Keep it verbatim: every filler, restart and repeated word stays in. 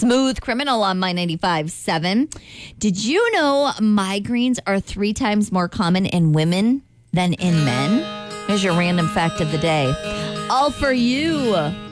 Smooth Criminal on My ninety-five point seven. Did you know migraines are three times more common in women than in men? Here's your random fact of the day. All for you.